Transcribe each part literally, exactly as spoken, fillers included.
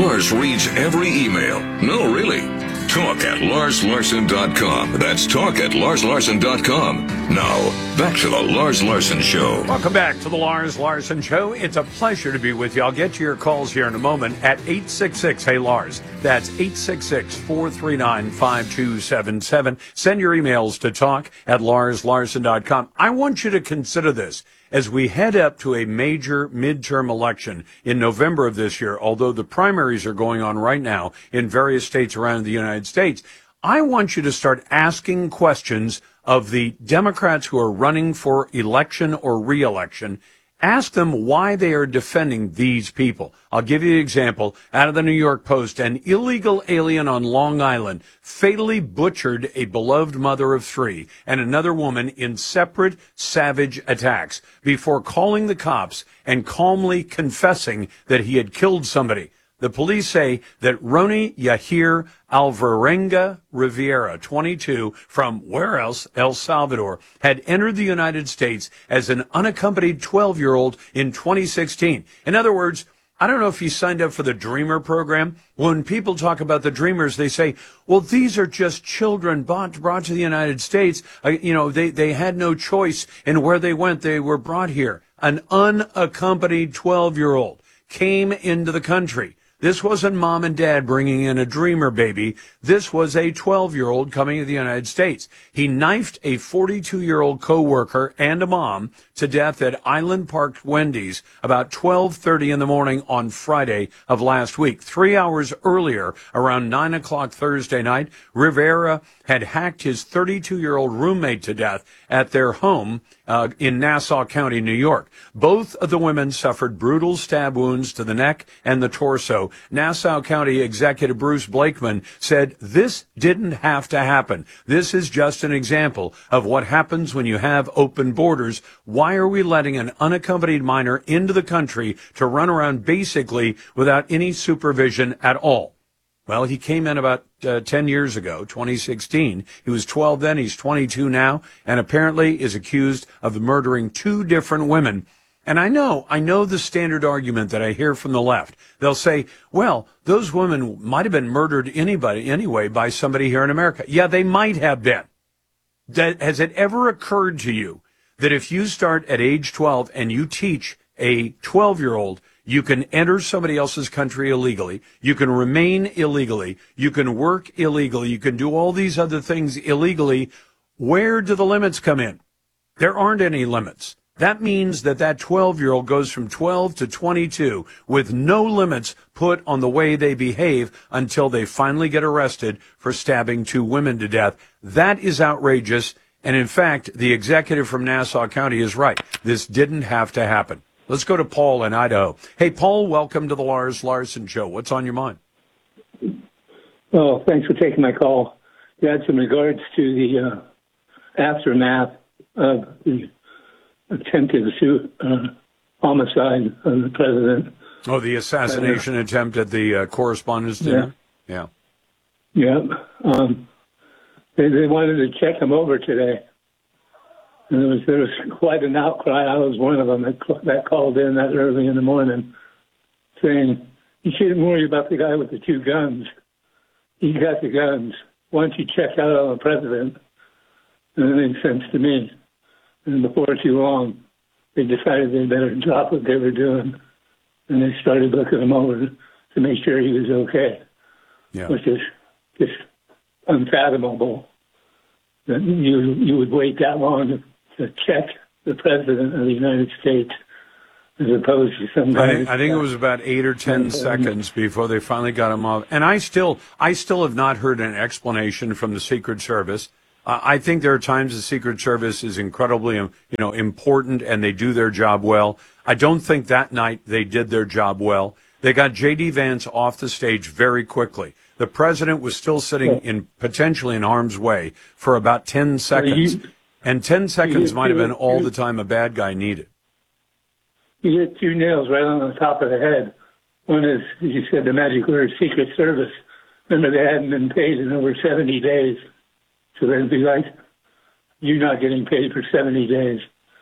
Lars reads every email. No, really. Talk at Lars Larson dot com. That's talk at Lars Larson dot com. Now, back to the Lars Larson Show. Welcome back to the Lars Larson Show. It's a pleasure to be with you. I'll get to your calls here in a moment at eight six six, hey Lars. That's eight six six, four three nine, five two seven seven. Send your emails to talk at Lars Larson dot com. I want you to consider this. As we head up to a major midterm election in November of this year, although the primaries are going on right now in various states around the United States, I want you to start asking questions of the Democrats who are running for election or re-election. Ask them why they are defending these people. I'll give you an example. Out of the New York Post, an illegal alien on Long Island fatally butchered a beloved mother of three and another woman in separate savage attacks before calling the cops and calmly confessing that he had killed somebody. The police say that Roni Yahir Alvarenga Rivera, twenty-two, from where else? El Salvador, had entered the United States as an unaccompanied twelve-year-old in twenty sixteen. In other words, I don't know if he signed up for the Dreamer program. When people talk about the Dreamers, they say, well, these are just children brought, brought to the United States. Uh, you know, they, they had no choice in where they went. They were brought here. An unaccompanied twelve-year-old came into the country. This wasn't mom and dad bringing in a dreamer baby. This was a twelve-year-old coming to the United States. He knifed a forty-two-year-old coworker and a mom to death at Island Park Wendy's about twelve thirty in the morning on Friday of last week. Three hours earlier, around nine o'clock Thursday night, Rivera had hacked his thirty-two-year-old roommate to death at their home uh, in Nassau County, New York. Both of the women suffered brutal stab wounds to the neck and the torso. Nassau County Executive Bruce Blakeman said this didn't have to happen. This is just an example of what happens when you have open borders. Why are we letting an unaccompanied minor into the country to run around basically without any supervision at all? Well, he came in about uh, ten years ago, twenty sixteen. He was twelve then, he's twenty-two now, and apparently is accused of murdering two different women. And I know, I know the standard argument that I hear from the left. They'll say, well, those women might have been murdered anybody anyway by somebody here in America. Yeah, they might have been. That, has it ever occurred to you that if you start at age twelve and you teach a twelve-year-old you can enter somebody else's country illegally, you can remain illegally, you can work illegally, you can do all these other things illegally, where do the limits come in? There aren't any limits. That means that that twelve-year-old goes from twelve to twenty-two with no limits put on the way they behave until they finally get arrested for stabbing two women to death. That is outrageous. And in fact, the executive from Nassau County is right. This didn't have to happen. Let's go to Paul in Idaho. Hey, Paul, welcome to the Lars Larson Show. What's on your mind? Well, thanks for taking my call. That's in regards to the uh, aftermath of the attempted su- uh, homicide of the president. Oh, the assassination uh, attempt at the uh, correspondence dinner? Yeah. Yeah. yeah. Um, they, they wanted to check him over today. And there was, there was quite an outcry. I was one of them that, that called in that early in the morning saying, you shouldn't worry about the guy with the two guns. He got the guns. Why don't you check out on the president? And it made sense to me. And before too long, they decided they better drop what they were doing. And they started looking him over to make sure he was okay, yeah. which is just unfathomable that you you would wait that long to, to check the president of the United States as opposed to some. I think, I think it was about eight or ten seconds before they finally got him off. And I still, I still have not heard an explanation from the Secret Service. Uh, I think there are times the Secret Service is incredibly, you know, important and they do their job well. I don't think that night they did their job well. They got J D Vance off the stage very quickly. The president was still sitting in potentially in harm's way for about ten seconds. You, and ten seconds you, might have been all the time a bad guy needed. You hit two nails right on the top of the head. One is, as you said, the magic word, Secret Service. Remember, they hadn't been paid in over seventy days. So that'd be like you not getting paid for seventy days.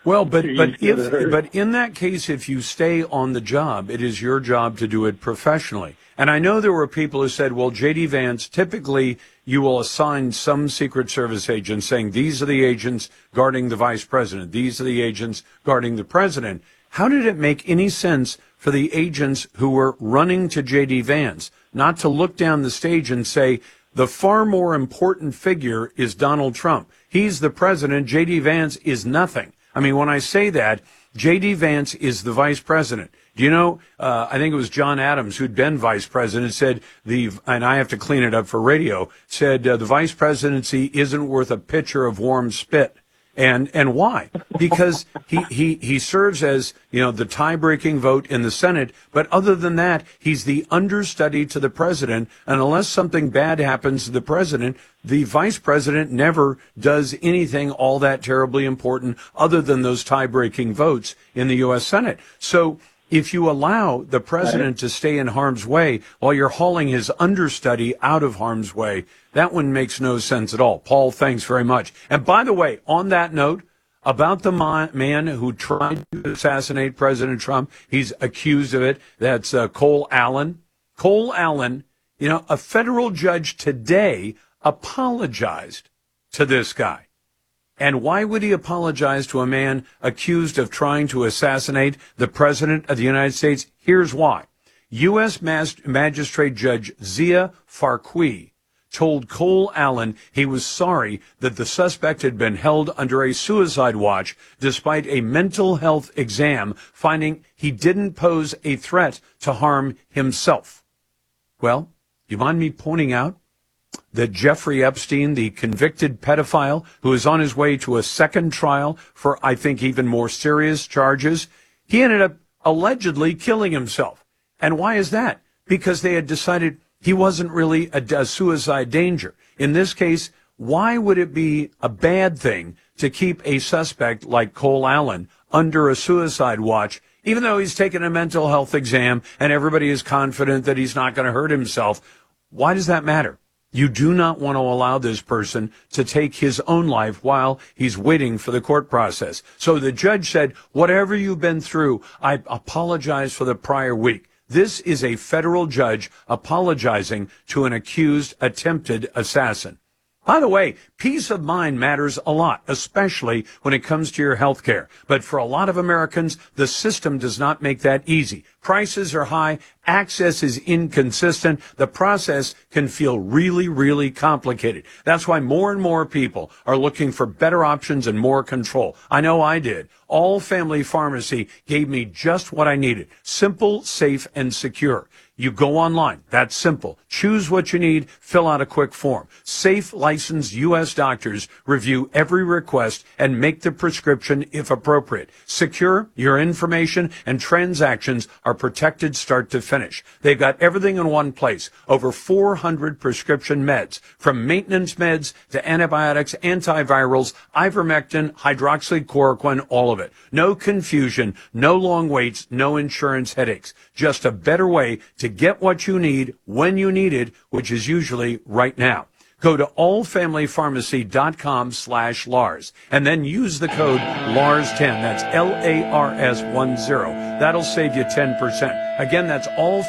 Well, but You're but used to if the herd. but in that case, if you stay on the job, it is your job to do it professionally. And I know there were people who said, well, J D Vance, typically you will assign some Secret Service agents saying these are the agents guarding the vice president. These are the agents guarding the president. How did it make any sense for the agents who were running to J D Vance not to look down the stage and say, the far more important figure is Donald Trump. He's the president. J D Vance is nothing. I mean, when I say that, J D Vance is the vice president. Do you know, uh, I think it was John Adams, who'd been vice president, said the, and I have to clean it up for radio, said uh, the vice presidency isn't worth a pitcher of warm spit. And, and why? Because he, he, he serves as, you know, the tie-breaking vote in the Senate. But other than that, he's the understudy to the president. And unless something bad happens to the president, the vice president never does anything all that terribly important other than those tie-breaking votes in the U S Senate. So if you allow the president to stay in harm's way while you're hauling his understudy out of harm's way, that one makes no sense at all. Paul, thanks very much. And by the way, on that note, about the man who tried to assassinate President Trump, he's accused of it. That's uh, Cole Allen. Cole Allen, you know, a federal judge today apologized to this guy. And why would he apologize to a man accused of trying to assassinate the President of the United States? Here's why. U S Magistrate Judge Zia Farqui told Cole Allen he was sorry that the suspect had been held under a suicide watch despite a mental health exam finding he didn't pose a threat to harm himself. Well, you mind me pointing out that Jeffrey Epstein, the convicted pedophile who is on his way to a second trial for, I think, even more serious charges, he ended up allegedly killing himself. And why is that? Because they had decided he wasn't really a, a suicide danger. In this case, why would it be a bad thing to keep a suspect like Cole Allen under a suicide watch, even though he's taken a mental health exam and everybody is confident that he's not going to hurt himself? Why does that matter? You do not want to allow this person to take his own life while he's waiting for the court process. So the judge said, whatever you've been through, I apologize for the prior week. This is a federal judge apologizing to an accused attempted assassin. By the way, peace of mind matters a lot, especially when it comes to your health care. But for a lot of Americans, the system does not make that easy. Prices are high. Access is inconsistent. The process can feel really, really complicated. That's why more and more people are looking for better options and more control. I know I did. All Family Pharmacy gave me just what I needed. Simple, safe, and secure. You go online. That's simple. Choose what you need. Fill out a quick form. Safe, licensed U S doctors review every request and make the prescription if appropriate. Secure, your information and transactions are protected start to finish. They've got everything in one place. Over four hundred prescription meds, from maintenance meds to antibiotics, antivirals, ivermectin, hydroxychloroquine, all of it. No confusion, no long waits, no insurance headaches. Just a better way to get what you need when you need it, which is usually right now. Go to allfamilypharmacy.com slash Lars and then use the code Lars ten. That's L A R S ten. That'll save you ten percent. Again, that's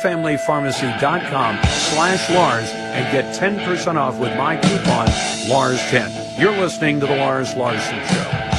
allfamilypharmacy.com slash Lars and get ten percent off with my coupon Lars ten. You're listening to the Lars Larson Show.